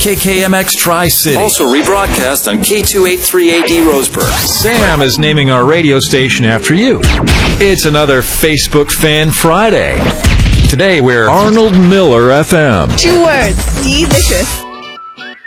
KKMX Tri-City. Also rebroadcast on K283AD Roseburg. Sam is naming our radio station after you. It's another Facebook Fan Friday. Today we're Arnold Miller FM. 2 words, delicious.